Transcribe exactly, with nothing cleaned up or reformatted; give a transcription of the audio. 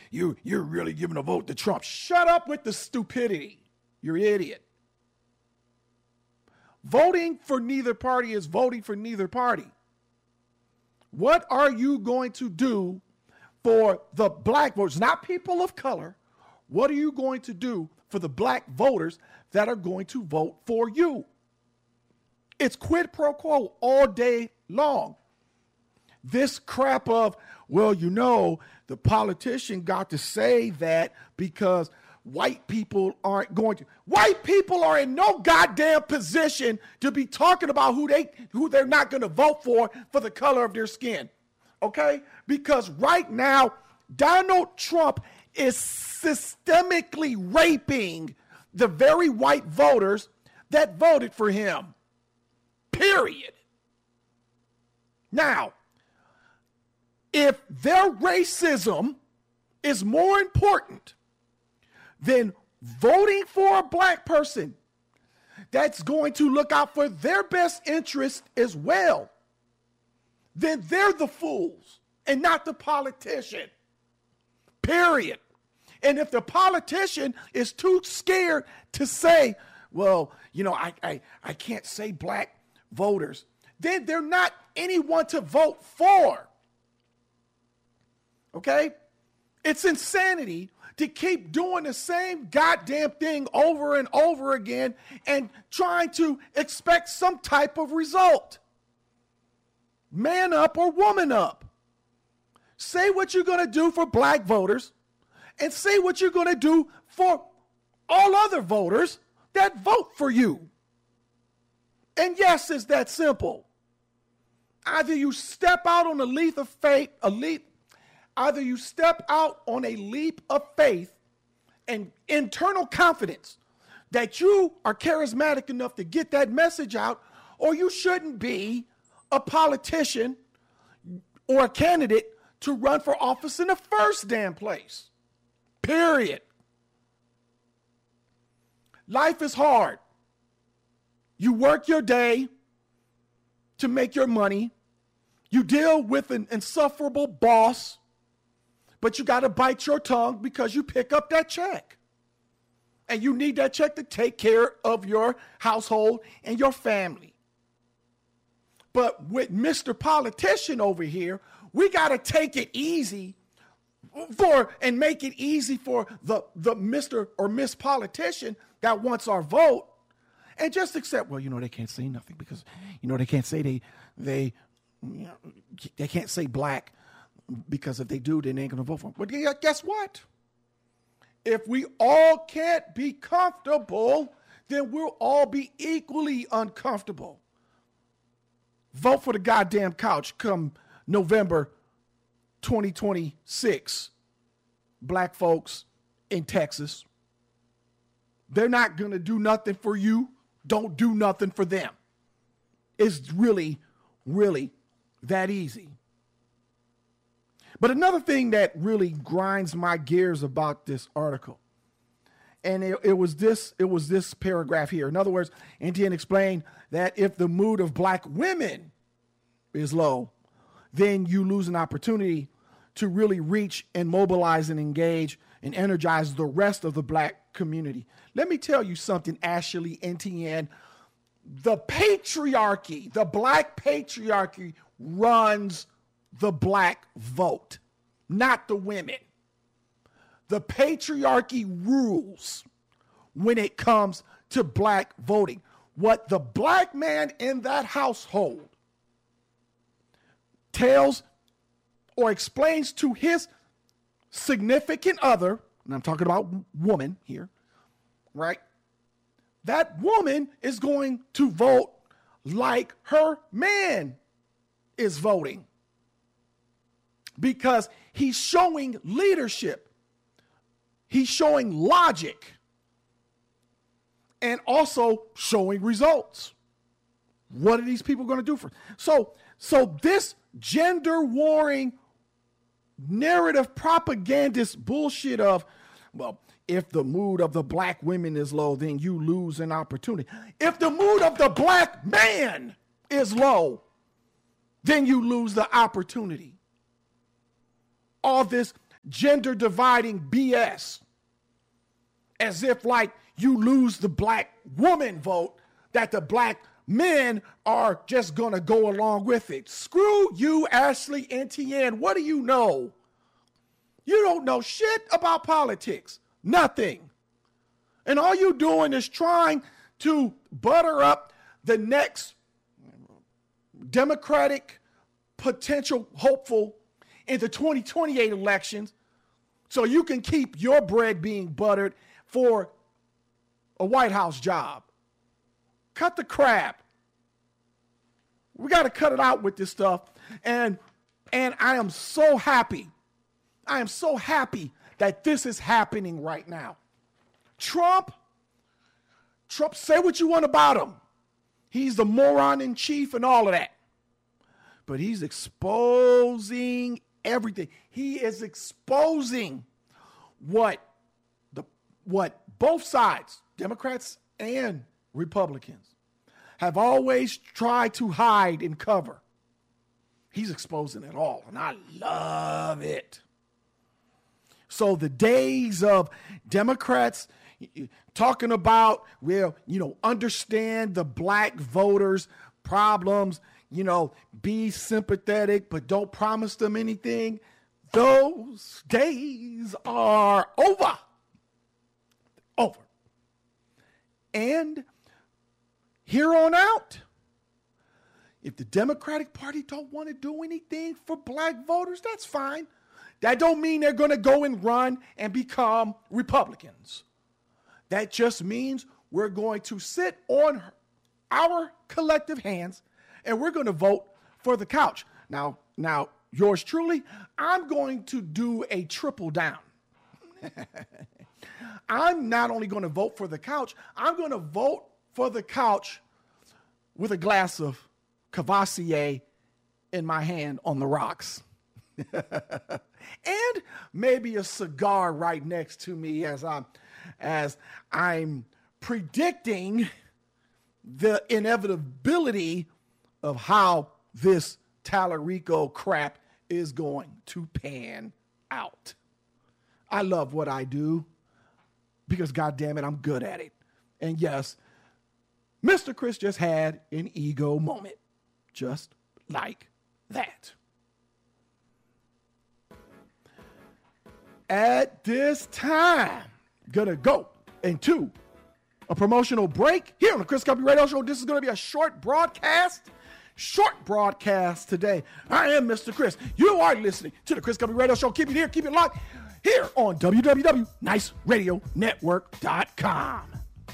you, you're really giving a vote to Trump. Shut up with the stupidity. You're an idiot. Voting for neither party is voting for neither party. What are you going to do for the black voters, not people of color? What are you going to do for the black voters that are going to vote for you? It's quid pro quo all day long. This crap of, well, you know, the politician got to say that because white people aren't going to. White people are in no goddamn position to be talking about who they who they're not going to vote for for the color of their skin. Okay? Because right now, Donald Trump is systemically raping the very white voters that voted for him. Period. Now, if their racism is more important than voting for a black person that's going to look out for their best interest as well, then they're the fools and not the politician. Period. And if the politician is too scared to say, well, you know, I, I, I can't say black voters, then they're not anyone to vote for. Okay? It's insanity to keep doing the same goddamn thing over and over again and trying to expect some type of result. Man up or woman up. Say what you're going to do for black voters and say what you're going to do for all other voters that vote for you. And yes, it's that simple. Either you step out on a leap of faith, a leap, either you step out on a leap of faith and internal confidence that you are charismatic enough to get that message out, or you shouldn't be a politician or a candidate to run for office in the first damn place. Period. Life is hard. You work your day to make your money. You deal with an insufferable boss, but you got to bite your tongue because you pick up that check. And you need that check to take care of your household and your family. But with Mister Politician over here, we got to take it easy for and make it easy for the, the Mister or Miss Politician that wants our vote. And just accept, well, you know, they can't say nothing because, you know, they can't say they, they, you know, they can't say black because if they do, then they ain't going to vote for them. But guess what? If we all can't be comfortable, then we'll all be equally uncomfortable. Vote for the goddamn couch come November twenty twenty-six. Black folks in Texas. They're not going to do nothing for you. Don't do nothing for them. It's really, really that easy. But another thing that really grinds my gears about this article, and it, it was this, it was this paragraph here. In other words, N T N explained that if the mood of black women is low, then you lose an opportunity to really reach and mobilize and engage and energize the rest of the black community. Let me tell you something, Ashley, N T N. The patriarchy, the black patriarchy runs the black vote, not the women. The patriarchy rules when it comes to black voting. What the black man in that household tells or explains to his significant other, and I'm talking about woman here, right? That woman is going to vote like her man is voting because he's showing leadership. He's showing logic and also showing results. What are these people going to do for? So, so this gender warring narrative propagandist bullshit of, well, if the mood of the black women is low, then you lose an opportunity. If the mood of the black man is low, then you lose the opportunity. All this gender dividing B S. As if like you lose the black woman vote, that the black men are just going to go along with it. Screw you, Ashley Etienne. What do you know? You don't know shit about politics. Nothing. And all you doing is trying to butter up the next Democratic potential hopeful in the twenty twenty-eight elections so you can keep your bread being buttered for a White House job. Cut the crap. We got to cut it out with this stuff. And, and I am so happy. I am so happy that this is happening right now. Trump, Trump, say what you want about him. He's the moron in chief and all of that. But he's exposing everything. He is exposing what the what both sides, Democrats and Republicans, have always tried to hide and cover. He's exposing it all, and I love it. So the days of Democrats talking about, well, you know, understand the black voters' problems, you know, be sympathetic, but don't promise them anything. Those days are over. Over. And here on out, if the Democratic Party don't want to do anything for black voters, that's fine. That don't mean they're going to go and run and become Republicans. That just means we're going to sit on our collective hands and we're going to vote for the couch. Now, now, yours truly, I'm going to do a triple down. I'm not only going to vote for the couch, I'm going to vote for the couch with a glass of Cavassier in my hand on the rocks. And maybe a cigar right next to me as I'm, as I'm predicting the inevitability of how this Tallarico crap is going to pan out. I love what I do because, God damn it, I'm good at it. And yes, Mister Chris just had an ego moment, just like that. At this time, gonna go into a promotional break here on the Chris Cubby Radio Show. This is gonna be a short broadcast. Short broadcast today. I am Mister Chris. You are listening to the Chris Cubby Radio Show. Keep it here, keep it locked here on w w w dot nice radio network dot com.